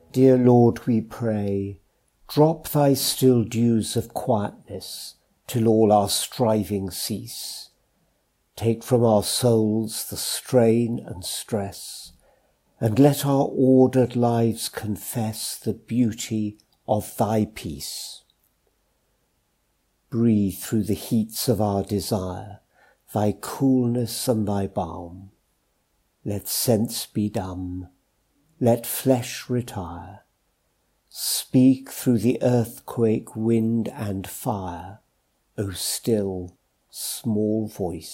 Dear Lord, we pray, drop thy still dews of quietness till all our striving cease. Take from our souls the strain and stress, and let our ordered lives confess the beauty of thy peace. Breathe through the heats of our desire thy coolness and thy balm. Let sense be dumb, let flesh retire. Speak through the earthquake, wind and fire, O still, small voice.